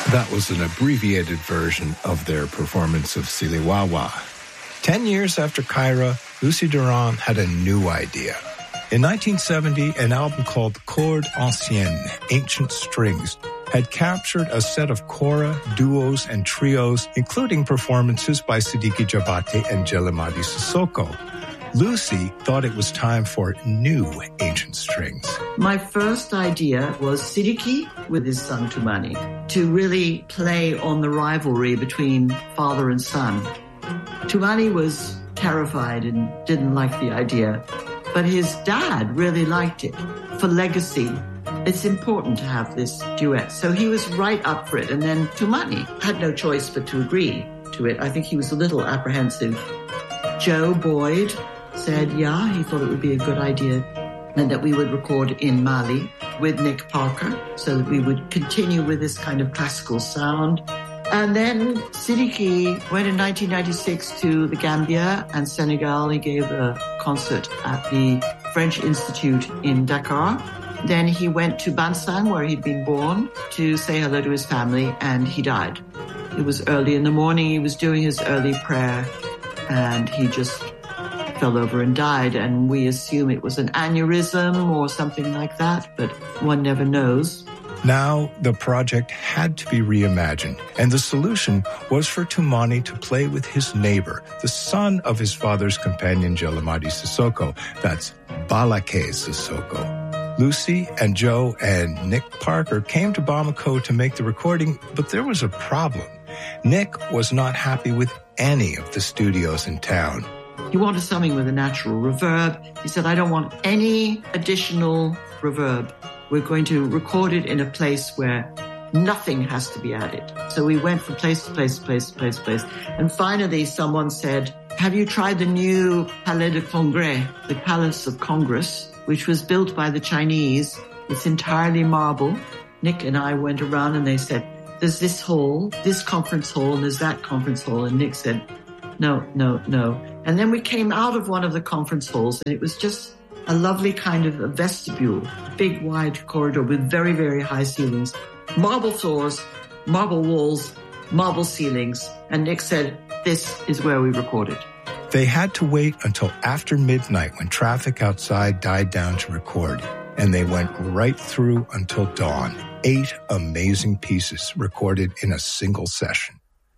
That was an abbreviated version of their performance of Siliwawa. 10 years after Kyra, Lucy Durand had a new idea. In 1970, an album called Chords Anciennes, Ancient Strings, had captured a set of kora, duos, and trios, including performances by Sidiki Diabaté and Jelimadi Sissoko. Lucy thought it was time for new ancient strings. My first idea was Sidiki with his son Toumani to really play on the rivalry between father and son. Toumani was terrified and didn't like the idea, but his dad really liked it. For legacy, it's important to have this duet. So he was right up for it. And then Toumani had no choice but to agree to it. I think he was a little apprehensive. Joe Boyd said, yeah, he thought it would be a good idea and that we would record in Mali with Nick Parker so that we would continue with this kind of classical sound. And then Sidiki went in 1996 to the Gambia and Senegal. He gave a concert at the French Institute in Dakar. Then he went to Bansang, where he'd been born, to say hello to his family, and he died. It was early in the morning. He was doing his early prayer, and he just fell over and died. And we assume it was an aneurysm or something like that, but one never knows. Now, the project had to be reimagined, and the solution was for Toumani to play with his neighbor, the son of his father's companion, Jelimadi Sissoko. That's Balake Sissoko. Lucy and Joe and Nick Parker came to Bamako to make the recording, but there was a problem. Nick was not happy with any of the studios in town. He wanted something with a natural reverb. He said, I don't want any additional reverb. We're going to record it in a place where nothing has to be added. So we went from place to place, place to place to place. And finally, someone said, have you tried the new Palais de Congrès, the Palace of Congress, which was built by the Chinese? It's entirely marble. Nick and I went around and they said, there's this hall, this conference hall, and there's that conference hall. And Nick said, no, no, no. And then we came out of one of the conference halls and it was just a lovely kind of a vestibule, big wide corridor with very, very high ceilings, marble floors, marble walls, marble ceilings. And Nick said, this is where we recorded. They had to wait until after midnight when traffic outside died down to record. And they went right through until dawn. 8 amazing pieces recorded in a single session.